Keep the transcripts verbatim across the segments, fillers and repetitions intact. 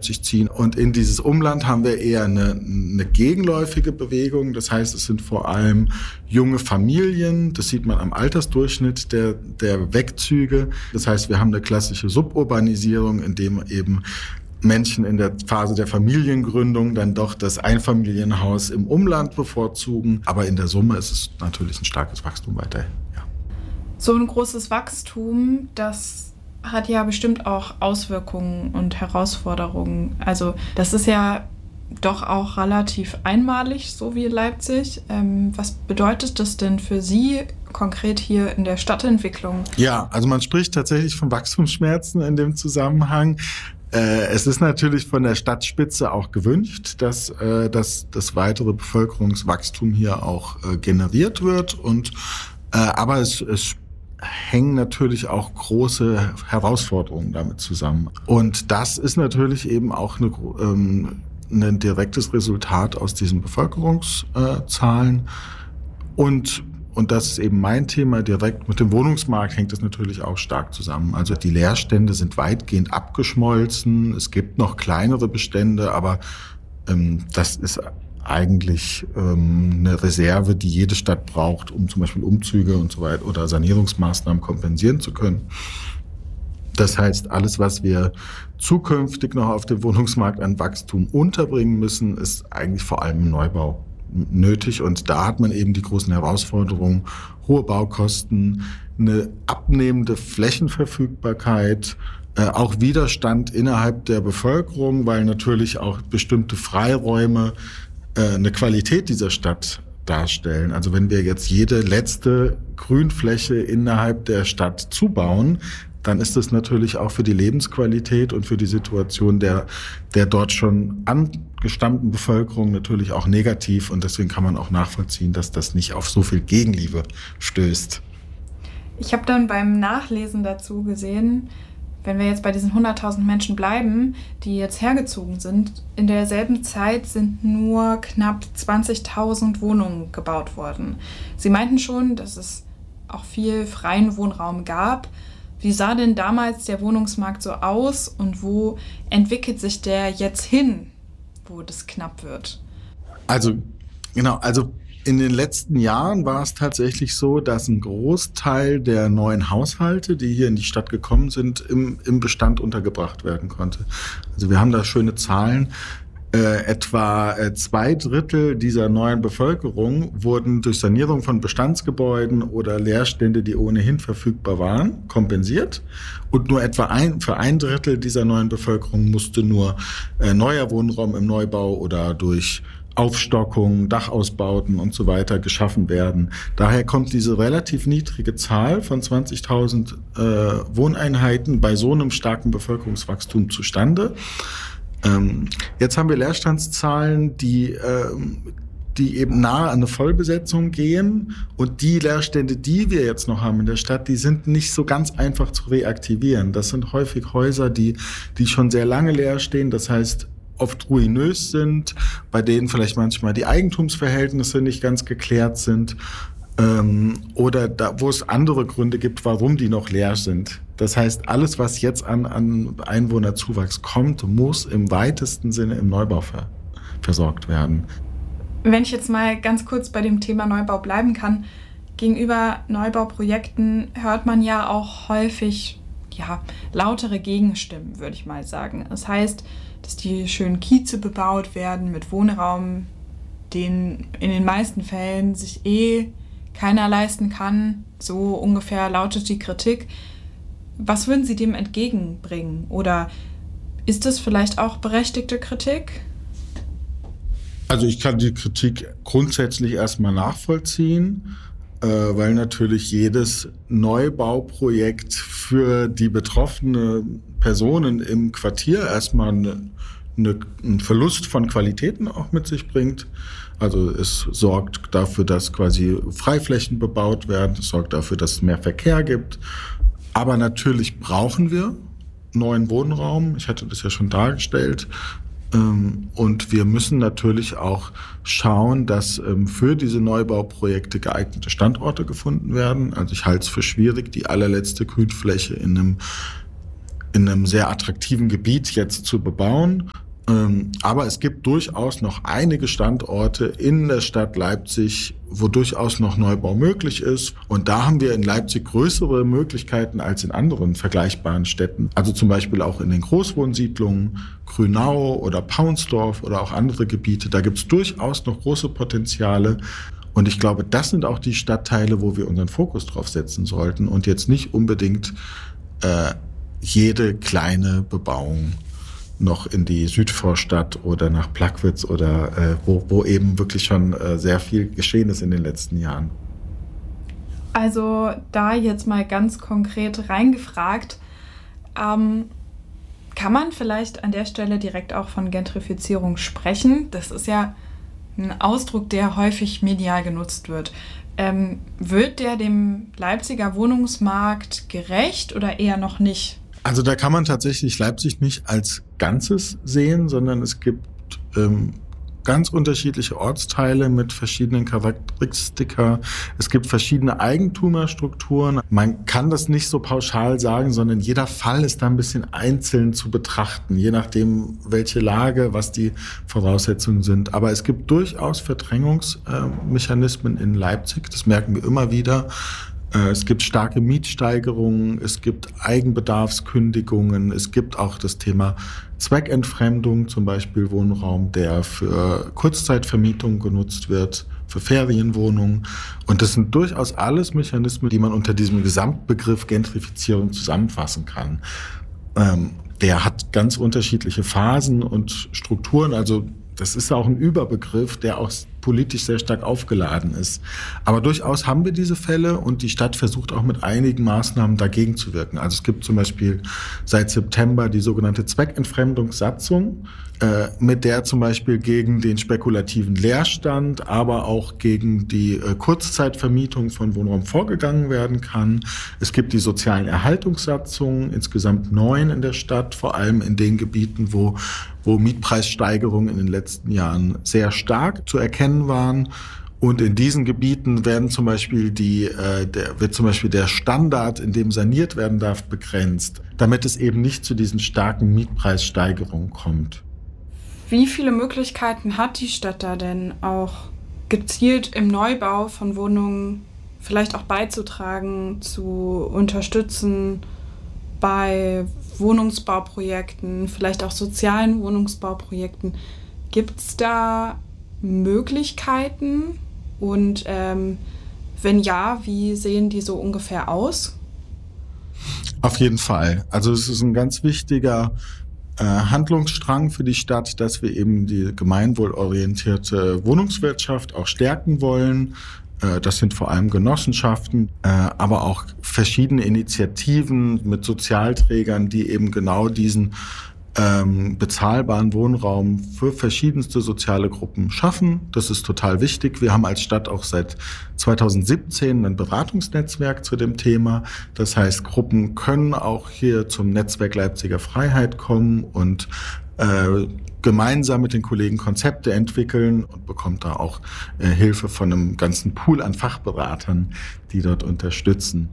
Leipzig ziehen. Und in dieses Umland haben wir eher eine, eine gegenläufige Bewegung. Das heißt, es sind vor allem junge Familien. Das sieht man am Altersdurchschnitt der, der Wegzüge. Das heißt, wir haben eine klassische Suburbanisierung, in dem eben Menschen in der Phase der Familiengründung dann doch das Einfamilienhaus im Umland bevorzugen. Aber in der Summe ist es natürlich ein starkes Wachstum weiterhin. Ja. So ein großes Wachstum, das hat ja bestimmt auch Auswirkungen und Herausforderungen. Also das ist ja doch auch relativ einmalig, so wie in Leipzig. Ähm, was bedeutet das denn für Sie konkret hier in der Stadtentwicklung? Ja, also man spricht tatsächlich von Wachstumsschmerzen in dem Zusammenhang. Es ist natürlich von der Stadtspitze auch gewünscht, dass, äh, dass das weitere Bevölkerungswachstum hier auch äh, generiert wird. Und, äh, aber es, es hängen natürlich auch große Herausforderungen damit zusammen. Und das ist natürlich eben auch eine, ähm, ein direktes Resultat aus diesen Bevölkerungszahlen. Und Und das ist eben mein Thema. Direkt mit dem Wohnungsmarkt hängt das natürlich auch stark zusammen. Also die Leerstände sind weitgehend abgeschmolzen. Es gibt noch kleinere Bestände, aber ähm, das ist eigentlich ähm, eine Reserve, die jede Stadt braucht, um zum Beispiel Umzüge und so weiter oder Sanierungsmaßnahmen kompensieren zu können. Das heißt, alles, was wir zukünftig noch auf dem Wohnungsmarkt an Wachstum unterbringen müssen, ist eigentlich vor allem im Neubau nötig. Und da hat man eben die großen Herausforderungen, hohe Baukosten, eine abnehmende Flächenverfügbarkeit, äh, auch Widerstand innerhalb der Bevölkerung, weil natürlich auch bestimmte Freiräume äh, eine Qualität dieser Stadt darstellen. Also wenn wir jetzt jede letzte Grünfläche innerhalb der Stadt zubauen, dann ist das natürlich auch für die Lebensqualität und für die Situation der, der dort schon angestammten Bevölkerung natürlich auch negativ. Und deswegen kann man auch nachvollziehen, dass das nicht auf so viel Gegenliebe stößt. Ich habe dann beim Nachlesen dazu gesehen, wenn wir jetzt bei diesen hunderttausend Menschen bleiben, die jetzt hergezogen sind, in derselben Zeit sind nur knapp zwanzigtausend Wohnungen gebaut worden. Sie meinten schon, dass es auch viel freien Wohnraum gab. Wie sah denn damals der Wohnungsmarkt so aus und wo entwickelt sich der jetzt hin, wo das knapp wird? Also, genau, also in den letzten Jahren war es tatsächlich so, dass ein Großteil der neuen Haushalte, die hier in die Stadt gekommen sind, im, im Bestand untergebracht werden konnte. Also wir haben da schöne Zahlen. Äh, etwa äh, zwei Drittel dieser neuen Bevölkerung wurden durch Sanierung von Bestandsgebäuden oder Leerstände, die ohnehin verfügbar waren, kompensiert. Und nur etwa ein, für ein Drittel dieser neuen Bevölkerung musste nur äh, neuer Wohnraum im Neubau oder durch Aufstockung, Dachausbauten und so weiter geschaffen werden. Daher kommt diese relativ niedrige Zahl von zwanzigtausend äh, Wohneinheiten bei so einem starken Bevölkerungswachstum zustande. Jetzt haben wir Leerstandszahlen, die, äh, die eben nahe an eine Vollbesetzung gehen. Und die Leerstände, die wir jetzt noch haben in der Stadt, die sind nicht so ganz einfach zu reaktivieren. Das sind häufig Häuser, die, die schon sehr lange leer stehen. Das heißt, oft ruinös sind, bei denen vielleicht manchmal die Eigentumsverhältnisse nicht ganz geklärt sind. Ähm, oder da, wo es andere Gründe gibt, warum die noch leer sind. Das heißt, alles, was jetzt an, an Einwohnerzuwachs kommt, muss im weitesten Sinne im Neubau ver, versorgt werden. Wenn ich jetzt mal ganz kurz bei dem Thema Neubau bleiben kann, gegenüber Neubauprojekten hört man ja auch häufig ja, lautere Gegenstimmen, würde ich mal sagen. Das heißt, dass die schönen Kieze bebaut werden mit Wohnraum, den in den meisten Fällen sich eh keiner leisten kann. So ungefähr lautet die Kritik. Was würden Sie dem entgegenbringen? Oder ist das vielleicht auch berechtigte Kritik? Also ich kann die Kritik grundsätzlich erstmal nachvollziehen, äh, weil natürlich jedes Neubauprojekt für die betroffenen Personen im Quartier erstmal eine, eine, einen Verlust von Qualitäten auch mit sich bringt. Also es sorgt dafür, dass quasi Freiflächen bebaut werden, es sorgt dafür, dass es mehr Verkehr gibt. Aber natürlich brauchen wir neuen Wohnraum. Ich hatte das ja schon dargestellt. Und wir müssen natürlich auch schauen, dass für diese Neubauprojekte geeignete Standorte gefunden werden. Also ich halte es für schwierig, die allerletzte Grünfläche in einem, in einem sehr attraktiven Gebiet jetzt zu bebauen. Aber es gibt durchaus noch einige Standorte in der Stadt Leipzig, wo durchaus noch Neubau möglich ist. Und da haben wir in Leipzig größere Möglichkeiten als in anderen vergleichbaren Städten. Also zum Beispiel auch in den Großwohnsiedlungen, Grünau oder Paunsdorf oder auch andere Gebiete. Da gibt es durchaus noch große Potenziale. Und ich glaube, das sind auch die Stadtteile, wo wir unseren Fokus drauf setzen sollten und jetzt nicht unbedingt äh, jede kleine Bebauung noch in die Südvorstadt oder nach Plagwitz oder äh, wo, wo eben wirklich schon äh, sehr viel geschehen ist in den letzten Jahren. Also da jetzt mal ganz konkret reingefragt, ähm, kann man vielleicht an der Stelle direkt auch von Gentrifizierung sprechen? Das ist ja ein Ausdruck, der häufig medial genutzt wird. Ähm, wird der dem Leipziger Wohnungsmarkt gerecht oder eher noch nicht? Also da kann man tatsächlich Leipzig nicht als Ganzes sehen, sondern es gibt ähm, ganz unterschiedliche Ortsteile mit verschiedenen Charakteristika. Es gibt verschiedene Eigentumerstrukturen. Man kann das nicht so pauschal sagen, sondern jeder Fall ist da ein bisschen einzeln zu betrachten, je nachdem, welche Lage, was die Voraussetzungen sind. Aber es gibt durchaus Verdrängungsmechanismen in Leipzig, das merken wir immer wieder. Es gibt starke Mietsteigerungen, es gibt Eigenbedarfskündigungen, es gibt auch das Thema Zweckentfremdung, zum Beispiel Wohnraum, der für Kurzzeitvermietung genutzt wird, für Ferienwohnungen. Und das sind durchaus alles Mechanismen, die man unter diesem Gesamtbegriff Gentrifizierung zusammenfassen kann. Ähm, der hat ganz unterschiedliche Phasen und Strukturen, also das ist auch ein Überbegriff, der auch politisch sehr stark aufgeladen ist. Aber durchaus haben wir diese Fälle und die Stadt versucht auch mit einigen Maßnahmen dagegen zu wirken. Also es gibt zum Beispiel seit September die sogenannte Zweckentfremdungssatzung, äh, mit der zum Beispiel gegen den spekulativen Leerstand, aber auch gegen die äh, Kurzzeitvermietung von Wohnraum vorgegangen werden kann. Es gibt die sozialen Erhaltungssatzungen, insgesamt neun in der Stadt, vor allem in den Gebieten, wo wo Mietpreissteigerungen in den letzten Jahren sehr stark zu erkennen waren. Und in diesen Gebieten werden zum Beispiel die, äh, der, wird zum Beispiel der Standard, in dem saniert werden darf, begrenzt, damit es eben nicht zu diesen starken Mietpreissteigerungen kommt. Wie viele Möglichkeiten hat die Stadt da denn auch gezielt im Neubau von Wohnungen vielleicht auch beizutragen, zu unterstützen bei Wohnungsbauprojekten, vielleicht auch sozialen Wohnungsbauprojekten? Gibt es da Möglichkeiten? Und ähm, wenn ja, wie sehen die so ungefähr aus? Auf jeden Fall. Also es ist ein ganz wichtiger äh, Handlungsstrang für die Stadt, dass wir eben die gemeinwohlorientierte Wohnungswirtschaft auch stärken wollen. Das sind vor allem Genossenschaften, aber auch verschiedene Initiativen mit Sozialträgern, die eben genau diesen ähm, bezahlbaren Wohnraum für verschiedenste soziale Gruppen schaffen. Das ist total wichtig. Wir haben als Stadt auch seit zweitausendsiebzehn ein Beratungsnetzwerk zu dem Thema. Das heißt, Gruppen können auch hier zum Netzwerk Leipziger Freiheit kommen und äh, gemeinsam mit den Kollegen Konzepte entwickeln und bekommt da auch äh, Hilfe von einem ganzen Pool an Fachberatern, die dort unterstützen.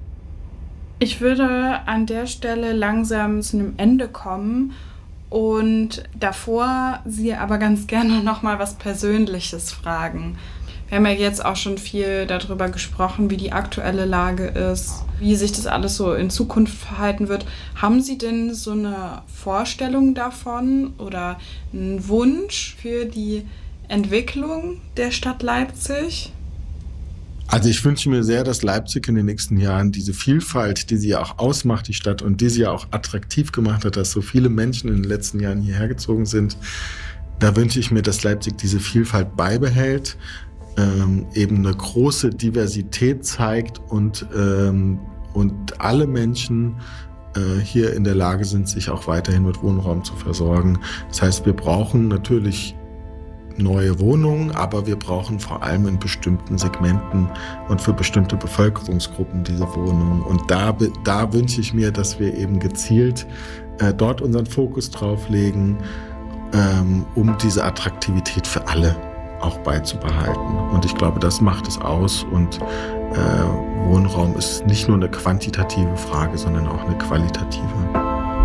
Ich würde an der Stelle langsam zu einem Ende kommen und davor Sie aber ganz gerne noch mal was Persönliches fragen. Wir haben ja jetzt auch schon viel darüber gesprochen, wie die aktuelle Lage ist, wie sich das alles so in Zukunft verhalten wird. Haben Sie denn so eine Vorstellung davon oder einen Wunsch für die Entwicklung der Stadt Leipzig? Also ich wünsche mir sehr, dass Leipzig in den nächsten Jahren diese Vielfalt, die sie ja auch ausmacht, die Stadt, und die sie ja auch attraktiv gemacht hat, dass so viele Menschen in den letzten Jahren hierher gezogen sind, da wünsche ich mir, dass Leipzig diese Vielfalt beibehält, ähm, eben eine große Diversität zeigt und, ähm, und alle Menschen äh, hier in der Lage sind, sich auch weiterhin mit Wohnraum zu versorgen. Das heißt, wir brauchen natürlich neue Wohnungen, aber wir brauchen vor allem in bestimmten Segmenten und für bestimmte Bevölkerungsgruppen diese Wohnungen. Und da, da wünsche ich mir, dass wir eben gezielt äh, dort unseren Fokus drauf legen, ähm, um diese Attraktivität für alle auch beizubehalten. Und ich glaube, das macht es aus. Und äh, Wohnraum ist nicht nur eine quantitative Frage, sondern auch eine qualitative.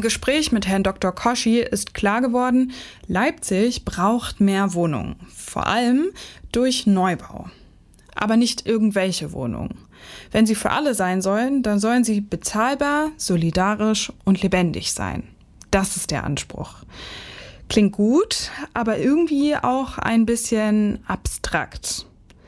Gespräch mit Herrn Doktor Koschi ist klar geworden, Leipzig braucht mehr Wohnungen, vor allem durch Neubau. Aber nicht irgendwelche Wohnungen. Wenn sie für alle sein sollen, dann sollen sie bezahlbar, solidarisch und lebendig sein. Das ist der Anspruch. Klingt gut, aber irgendwie auch ein bisschen abstrakt.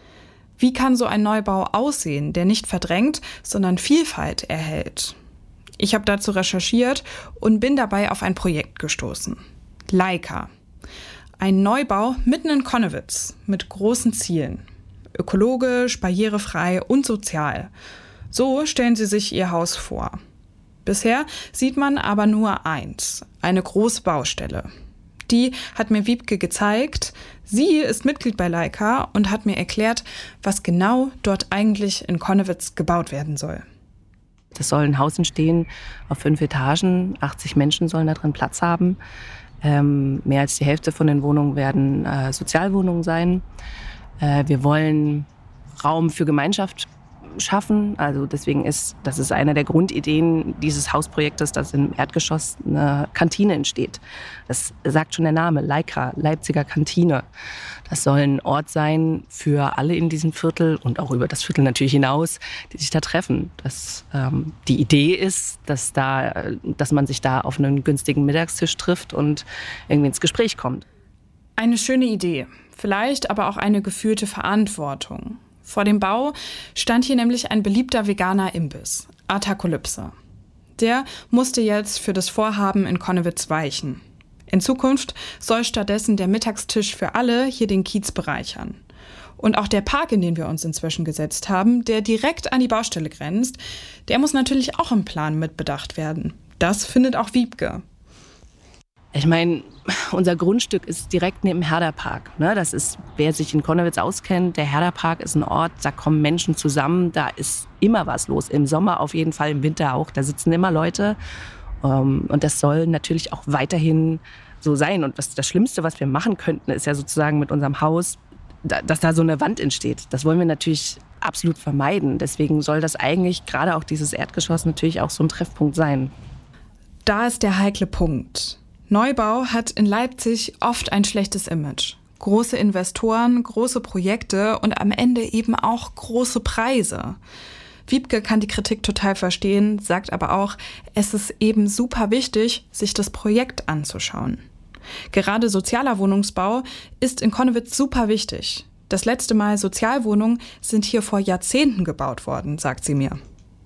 Wie kann so ein Neubau aussehen, der nicht verdrängt, sondern Vielfalt erhält? Ich habe dazu recherchiert und bin dabei auf ein Projekt gestoßen. Leica. Ein Neubau mitten in Connewitz mit großen Zielen. Ökologisch, barrierefrei und sozial. So stellen sie sich ihr Haus vor. Bisher sieht man aber nur eins, eine große Baustelle. Die hat mir Wiebke gezeigt. Sie ist Mitglied bei Leica und hat mir erklärt, was genau dort eigentlich in Connewitz gebaut werden soll. Das soll ein Haus entstehen auf fünf Etagen. achtzig Menschen sollen da drin Platz haben. Ähm, mehr als die Hälfte von den Wohnungen werden äh, Sozialwohnungen sein. Äh, wir wollen Raum für Gemeinschaft schaffen. Also deswegen ist, das ist eine der Grundideen dieses Hausprojektes, dass im Erdgeschoss eine Kantine entsteht. Das sagt schon der Name, Leica, Leipziger Kantine. Das soll ein Ort sein für alle in diesem Viertel und auch über das Viertel natürlich hinaus, die sich da treffen. Das, ähm, die Idee ist, dass, da, dass man sich da auf einen günstigen Mittagstisch trifft und irgendwie ins Gespräch kommt. Eine schöne Idee, vielleicht aber auch eine gefühlte Verantwortung. Vor dem Bau stand hier nämlich ein beliebter veganer Imbiss, Atakolypse. Der musste jetzt für das Vorhaben in Connewitz weichen. In Zukunft soll stattdessen der Mittagstisch für alle hier den Kiez bereichern. Und auch der Park, in den wir uns inzwischen gesetzt haben, der direkt an die Baustelle grenzt, der muss natürlich auch im Plan mitbedacht werden. Das findet auch Wiebke. Ich meine, unser Grundstück ist direkt neben Herderpark. Ne? Das ist, wer sich in Connewitz auskennt, der Herderpark ist ein Ort, da kommen Menschen zusammen, da ist immer was los. Im Sommer auf jeden Fall, im Winter auch, da sitzen immer Leute. Um, und das soll natürlich auch weiterhin so sein. Und was, das Schlimmste, was wir machen könnten, ist ja sozusagen mit unserem Haus, da, dass da so eine Wand entsteht. Das wollen wir natürlich absolut vermeiden. Deswegen soll das eigentlich, gerade auch dieses Erdgeschoss, natürlich auch so ein Treffpunkt sein. Da ist der heikle Punkt. Neubau hat in Leipzig oft ein schlechtes Image. Große Investoren, große Projekte und am Ende eben auch große Preise. Wiebke kann die Kritik total verstehen, sagt aber auch, es ist eben super wichtig, sich das Projekt anzuschauen. Gerade sozialer Wohnungsbau ist in Connewitz super wichtig. Das letzte Mal Sozialwohnungen sind hier vor Jahrzehnten gebaut worden, sagt sie mir.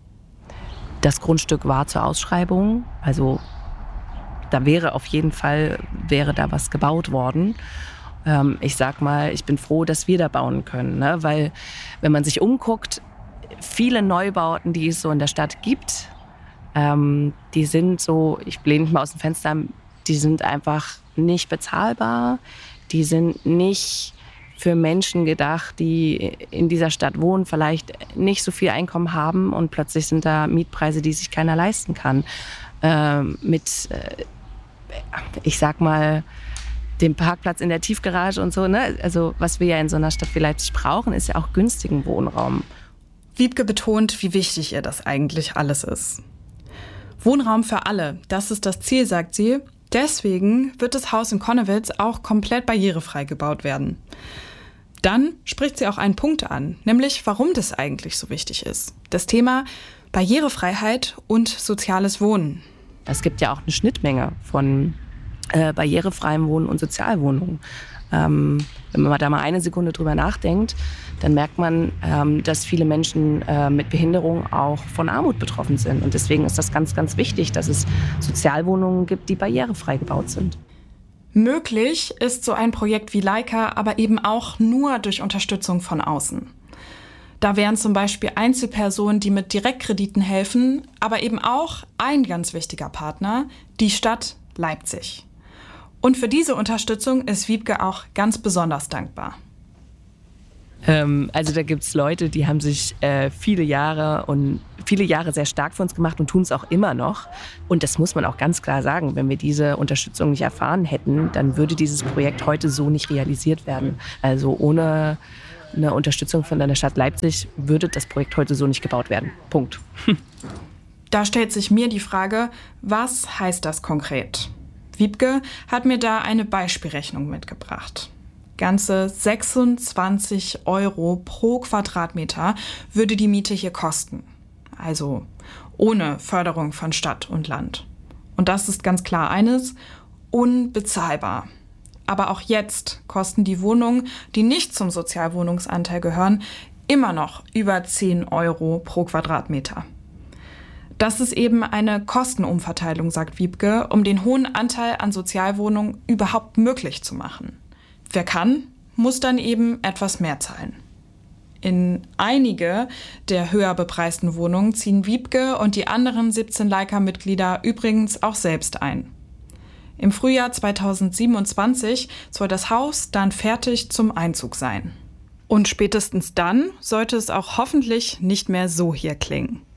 Das Grundstück war zur Ausschreibung, also da wäre auf jeden Fall, wäre da was gebaut worden. Ähm, ich sag mal, ich bin froh, dass wir da bauen können, ne? Weil wenn man sich umguckt, viele Neubauten, die es so in der Stadt gibt, ähm, die sind so, ich lehne mich mal aus dem Fenster, die sind einfach nicht bezahlbar, die sind nicht für Menschen gedacht, die in dieser Stadt wohnen, vielleicht nicht so viel Einkommen haben und plötzlich sind da Mietpreise, die sich keiner leisten kann. Ähm, mit, äh, ich sag mal, dem Parkplatz in der Tiefgarage und so, ne? Also was wir ja in so einer Stadt wie Leipzig brauchen, ist ja auch günstigen Wohnraum. Wiebke betont, wie wichtig ihr das eigentlich alles ist. Wohnraum für alle, das ist das Ziel, sagt sie. Deswegen wird das Haus in Connewitz auch komplett barrierefrei gebaut werden. Dann spricht sie auch einen Punkt an, nämlich warum das eigentlich so wichtig ist. Das Thema Barrierefreiheit und soziales Wohnen. Es gibt ja auch eine Schnittmenge von äh, barrierefreiem Wohnen und Sozialwohnungen. Ähm, wenn man da mal eine Sekunde drüber nachdenkt, dann merkt man, ähm, dass viele Menschen äh, mit Behinderung auch von Armut betroffen sind. Und deswegen ist das ganz, ganz wichtig, dass es Sozialwohnungen gibt, die barrierefrei gebaut sind. Möglich ist so ein Projekt wie Leica aber eben auch nur durch Unterstützung von außen. Da wären zum Beispiel Einzelpersonen, die mit Direktkrediten helfen, aber eben auch ein ganz wichtiger Partner, die Stadt Leipzig. Und für diese Unterstützung ist Wiebke auch ganz besonders dankbar. Ähm, also da gibt es Leute, die haben sich äh, viele Jahre und viele Jahre sehr stark für uns gemacht und tun es auch immer noch. Und das muss man auch ganz klar sagen, wenn wir diese Unterstützung nicht erfahren hätten, dann würde dieses Projekt heute so nicht realisiert werden. Also ohne eine Unterstützung von der Stadt Leipzig würde das Projekt heute so nicht gebaut werden. Punkt. Da stellt sich mir die Frage, was heißt das konkret? Wiebke hat mir da eine Beispielrechnung mitgebracht. Ganze sechsundzwanzig Euro pro Quadratmeter würde die Miete hier kosten. Also ohne Förderung von Stadt und Land. Und das ist ganz klar eines, unbezahlbar. Aber auch jetzt kosten die Wohnungen, die nicht zum Sozialwohnungsanteil gehören, immer noch über zehn Euro pro Quadratmeter. Das ist eben eine Kostenumverteilung, sagt Wiebke, um den hohen Anteil an Sozialwohnungen überhaupt möglich zu machen. Wer kann, muss dann eben etwas mehr zahlen. In einige der höher bepreisten Wohnungen ziehen Wiebke und die anderen siebzehn Leica-Mitglieder übrigens auch selbst ein. Im Frühjahr zweitausendsiebenundzwanzig soll das Haus dann fertig zum Einzug sein. Und spätestens dann sollte es auch hoffentlich nicht mehr so hier klingen.